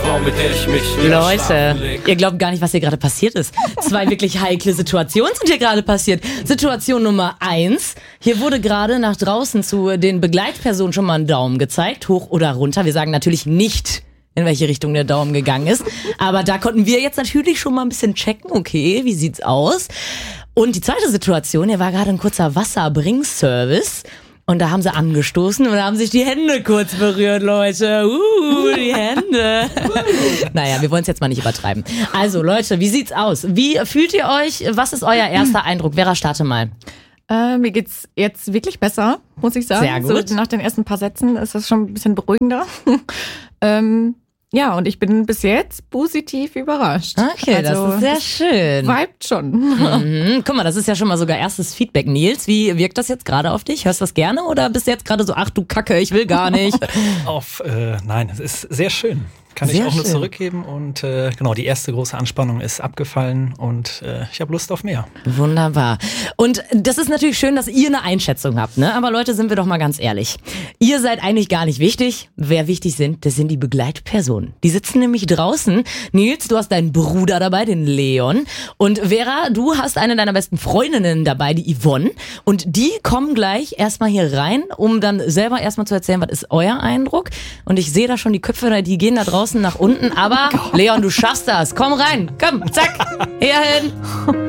Frau, mit der ich mich Leute, ihr glaubt gar nicht, was hier gerade passiert ist. 2 wirklich heikle Situationen sind hier gerade passiert. Situation Nummer 1. Hier wurde gerade nach draußen zu den Begleitpersonen schon mal ein Daumen gezeigt, hoch oder runter. Wir sagen natürlich nicht, in welche Richtung der Daumen gegangen ist. Aber da konnten wir jetzt natürlich schon mal ein bisschen checken. Okay, wie sieht's aus? Und die zweite Situation, hier war gerade ein kurzer Wasserbringservice. Und da haben sie angestoßen und da haben sich die Hände kurz berührt, Leute. Die Hände. Naja, wir wollen es jetzt mal nicht übertreiben. Also Leute, wie sieht's aus? Wie fühlt ihr euch? Was ist euer erster Eindruck? Vera, starte mal. Mir geht's jetzt wirklich besser, muss ich sagen. Sehr gut. So, nach den ersten paar Sätzen ist das schon ein bisschen beruhigender. Ja, und ich bin bis jetzt positiv überrascht. Okay, also, das ist sehr schön. Vibet schon. Mhm. Guck mal, das ist ja schon mal sogar erstes Feedback. Nils, wie wirkt das jetzt gerade auf dich? Hörst du das gerne oder bist du jetzt gerade so, ach du Kacke, ich will gar nicht? Nein, es ist sehr schön. Kann Sehr ich auch nur schön. zurückgeben und genau, die erste große Anspannung ist abgefallen und ich habe Lust auf mehr. Wunderbar. Und das ist natürlich schön, dass ihr eine Einschätzung habt, ne? Aber Leute, sind wir doch mal ganz ehrlich. Ihr seid eigentlich gar nicht wichtig. Wer wichtig sind, das sind die Begleitpersonen. Die sitzen nämlich draußen. Nils, du hast deinen Bruder dabei, den Leon. Und Vera, du hast eine deiner besten Freundinnen dabei, die Yvonne. Und die kommen gleich erstmal hier rein, um dann selber erstmal zu erzählen, was ist euer Eindruck. Und ich sehe da schon die Köpfe, die gehen da draußen nach unten. Aber Leon, du schaffst das. Komm rein. Komm, zack. Hierhin.